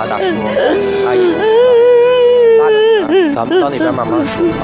啊，大叔、阿姨，拉着，咱们到那边慢慢说啊。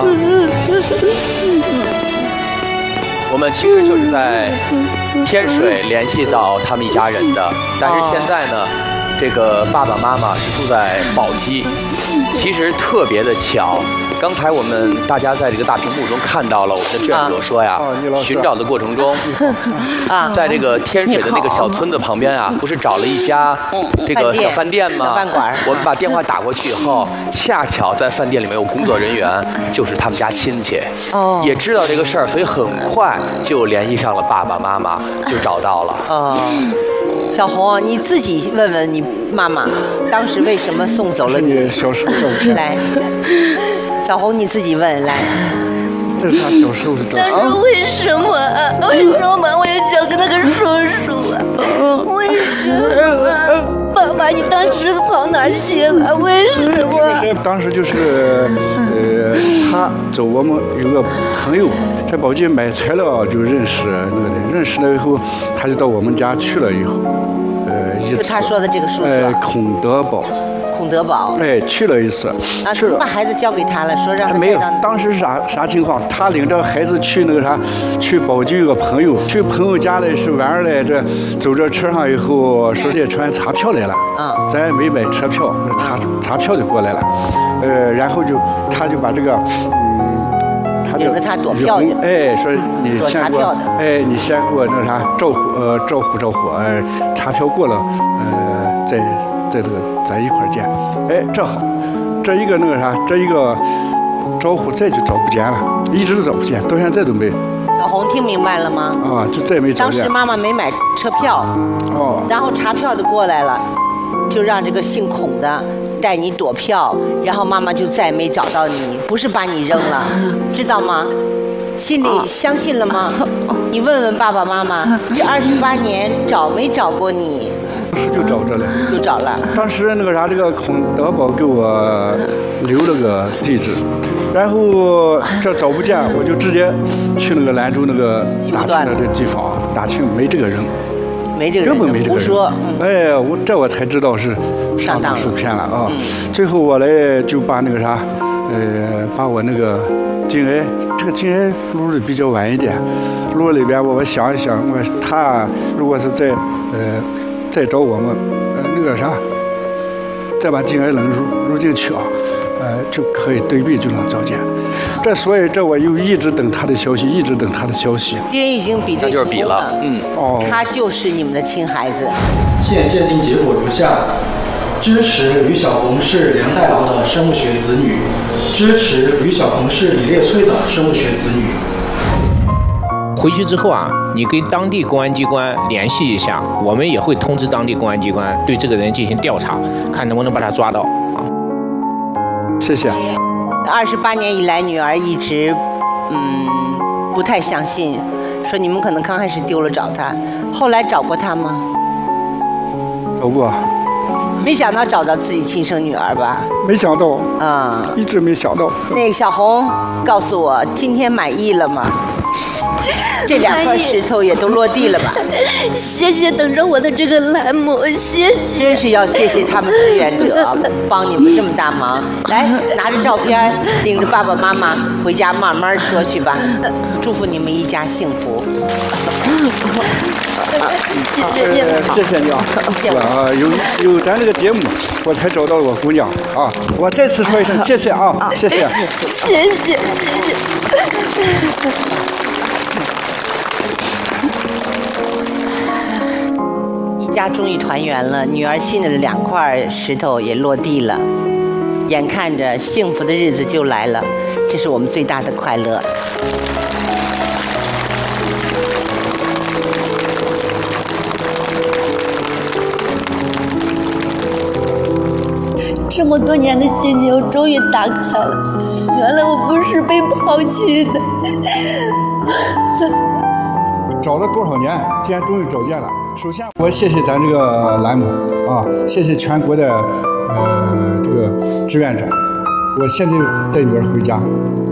我们其实就是在天水联系到他们一家人的，但是现在呢，这个爸爸妈妈是住在宝鸡，其实特别的巧。刚才我们大家在这个大屏幕中看到了我们的志愿者说呀，寻找的过程中，在这个天水的那个小村子旁边啊，不是找了一家这个小饭店吗？ 饭馆。 我们把电话打过去以后，恰巧在饭店里面有工作人员，就是他们家亲戚，也知道这个事儿，所以很快就联系上了爸爸妈妈，就找到了。 小红，你自己问问你妈妈，当时为什么送走了你？ 小时候照片。 来，小红你自己问来。 这是他小时候的照片。 当时为什么？为什么我也想跟那个叔叔啊？为什么？爸爸，你当时跑哪儿去了？为什么？ 当时就是，他走我们有个朋友在宝鸡买材料就认识那个人，认识了以后，他就到我们家去了以后， 就他说的这个叔叔。 孔德宝。 孔德宝。 去了一次。 啊，怎么把孩子交给他了？说让他没有。当时是啥情况？他领着孩子去那个啥，去宝鸡有个朋友，去朋友家里是玩来着，走这车上以后，说这船查票来了。咱没买车票，查票就过来了。然后他就把这个， 领着他躲票去。 说你先给我，你先给我那啥招呼，查票过了，在这个咱一块儿见。这好，这一个那个啥，这一个招呼再就找不见了，一直都找不见，到现在都没。 小红听明白了吗？ 就再没找见。 当时妈妈没买车票，然后查票的过来了，就让这个姓孔的带你躲票，然后妈妈就再也没找到你，不是把你扔了，知道吗？心里相信了吗？你问问爸爸妈妈，这28年找没找过你？ 当时就找着了， 就找了。 当时那个啥，这个孔德宝给我留了个地址，然后这找不见，我就直接去那个兰州那个大庆的这机房，大庆没这个人， 没这个人， 根本没这个人。 胡说。 我才知道是上当受骗了啊！最后我来就把那个啥，把我那个颈癌，这个颈癌录的比较晚一点，录里边我想一想，他如果是再找我们，那个啥，再把颈癌能入进去啊，就可以对比就能找见。所以我又一直等他的消息，一直等他的消息。 爹已经比对成功了，他就是你们的亲孩子。 现鉴定结果如下：支持吕小红是梁代劳的生物学子女，支持吕小红是李烈翠的生物学子女。 回去之后啊，你跟当地公安机关联系一下，我们也会通知当地公安机关对这个人进行调查，看能不能把他抓到啊。 谢谢。 28年以来，女儿一直不太相信，说你们可能刚开始丢了找他，后来找过他吗？ 找过。 没想到找到自己亲生女儿吧？ 没想到一直没想到。 那个小红告诉我，今天满意了吗？这2块石头也都落地了吧？ 谢谢等着我的这个栏目，谢谢。 真是要谢谢他们志愿者帮你们这么大忙。来，拿着照片，领着爸爸妈妈回家慢慢说去吧。祝福你们一家幸福。 谢谢你啊！有咱这个节目，我才找到我姑娘啊！我再次说一声谢谢啊！谢谢， 谢谢。 一家终于团圆了，女儿心里的2块石头也落地了，眼看着幸福的日子就来了，这是我们最大的快乐。 这么多年的心结，我终于打开了。原来我不是被抛弃的。 找了多少年，今天终于找见了。首先，我谢谢咱这个栏目啊，谢谢全国的这个志愿者。我现在带女儿回家，